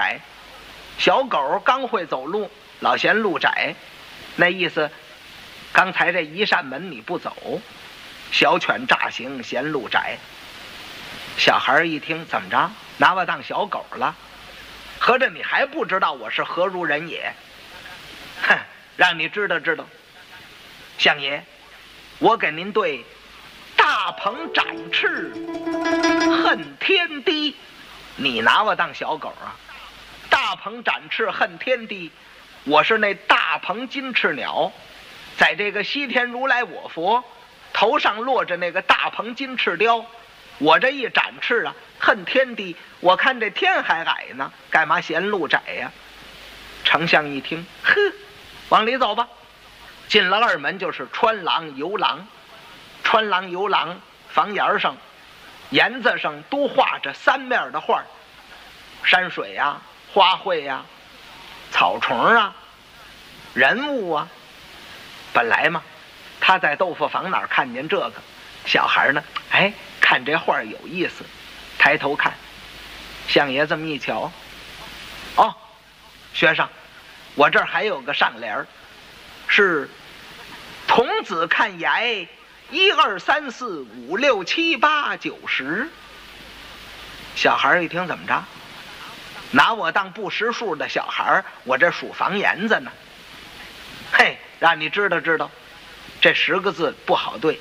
窄，小狗刚会走路，老嫌路窄，那意思刚才这一扇门你不走，小犬乍行嫌路窄。小孩一听，怎么着，拿我当小狗了？合着你还不知道我是何如人也？哼，让你知道知道。相爷，我给您对大鹏展翅恨天低，你拿我当小狗啊？大鹏展翅恨天低，我是那大鹏金翅鸟，在这个西天如来我佛头上落着那个大鹏金翅雕，我这一展翅啊，恨天低，我看这天还矮呢，干嘛嫌路窄呀？丞相一听，呵，往里走吧。进了二门就是穿廊游廊，穿廊游廊房檐上檐子上都画着三面的画，山水啊，花卉啊，草虫啊，人物啊。本来嘛，他在豆腐坊哪儿看见这个，小孩呢，哎，看这画有意思，抬头看，相爷这么一瞧，哦，学生，我这儿还有个上联，是童子看崖1、2、3、4、5、6、7、8、9、10。小孩一听，怎么着？拿我当不识数的小孩，我这数房檐子呢。嘿，让你知道知道，这10个字不好对。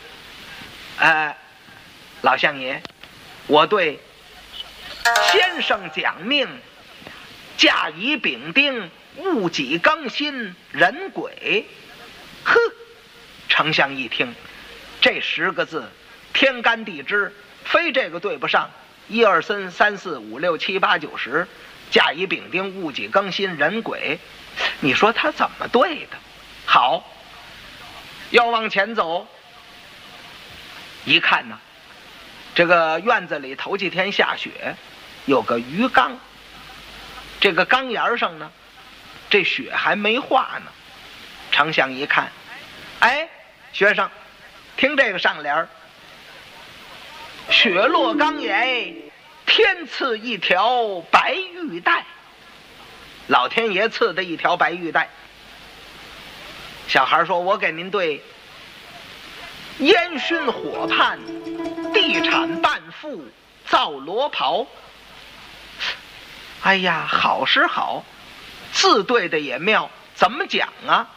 老相爷，我对先生讲命，甲乙丙丁，戊己庚辛，壬癸。呵，丞相一听，这10个字天干地支，非这个对不上。1、2、3、3、4、5、6、7、8、9、10，甲乙丙丁，戊己庚辛，壬癸。你说他怎么对的？好，要往前走，一看呢，这个院子里头几天下雪，有个鱼缸，这个缸沿上呢，这雪还没化呢。丞相一看，哎，学生，听这个上联，雪落缸沿，天赐一条白玉带，老天爷赐的一条白玉带。小孩说，我给您对烟熏火畔，地产半富，造罗袍。哎呀，好是好，字对的也妙，怎么讲啊？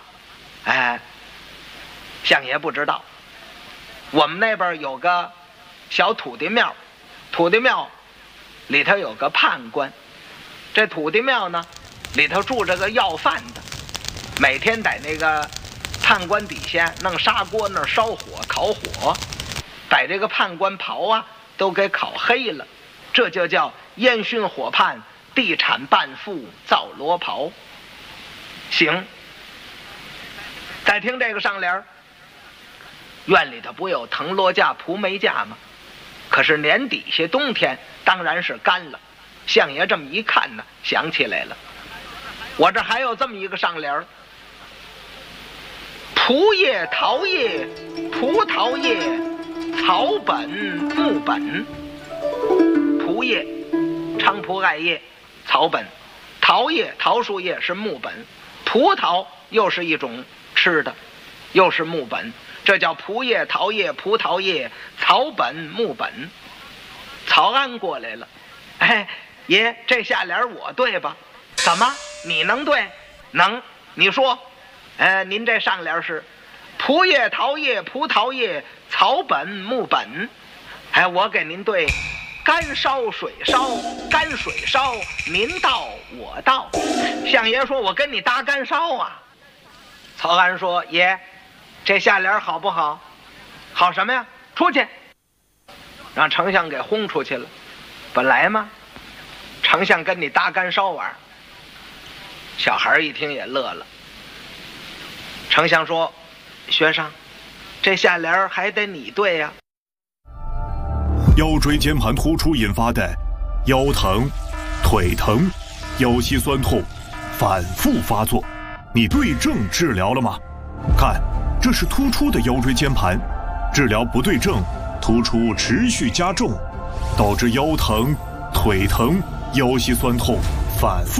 相爷不知道，我们那边有个小土地庙，土地庙里头有个判官，这土地庙呢里头住着个要饭的，每天在那个判官底下弄砂锅那儿烧火烤火，把这个判官袍啊都给烤黑了，这就叫烟熏火畔，地产半富，造罗袍。行，再听这个上联，院里头不有藤萝架、蒲梅架吗？可是年底下冬天当然是干了。相爷这么一看呢，想起来了，我这还有这么一个上联，蒲叶、桃叶、葡萄叶，草本、木本。蒲叶，菖蒲艾叶，草本；桃叶，桃树叶是木本；葡萄又是一种吃的，又是木本。这叫蒲叶、桃叶、葡萄叶，草本、木本。曹安过来了，哎，爷，这下联我对吧？怎么，你能对？能，你说。您这上联是蒲叶、桃叶、葡萄叶，草本、木本。我给您对干烧水烧，干水烧，您倒我倒。相爷说，我跟你搭干烧啊。曹安说，爷，这下联好不好？好什么呀？出去，让丞相给轰出去了。本来嘛，丞相跟你搭干烧玩。小孩一听也乐了。丞相说，学生，这下联还得你对呀。 腰椎间盘突出引发的腰疼、腿疼、腰膝酸痛反复发作，你对症治疗了吗？看，这是突出的腰椎间盘，治疗不对症，突出持续加重，导致腰疼、腿疼、腰膝酸痛反复